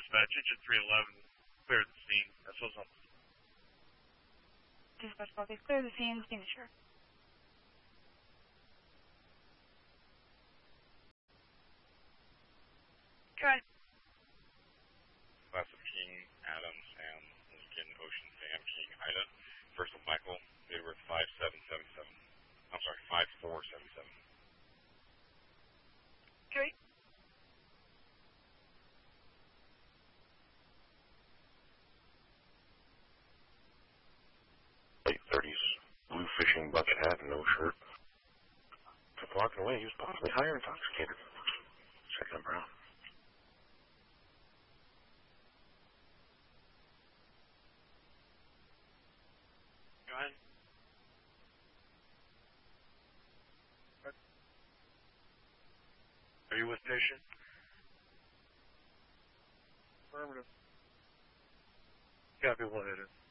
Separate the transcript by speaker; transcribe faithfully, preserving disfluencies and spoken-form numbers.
Speaker 1: Dispatch, engine three eleven, clear the scene. That's what's on.
Speaker 2: Dispatch copy. Clear the scene. Signature. Go ahead.
Speaker 3: Class of King, Adam, Sam, Lincoln, Ocean, Sam, King, Ida. First of Michael, date of birth five seven seven seven. I'm sorry, five four seven seven.
Speaker 2: Okay.
Speaker 4: Late thirties, blue fishing bucket hat and no shirt. Took walking away, he was possibly higher intoxicated. Second Brown.
Speaker 1: Go ahead. Are you with patient? Affirmative. Copy, we'll hit it.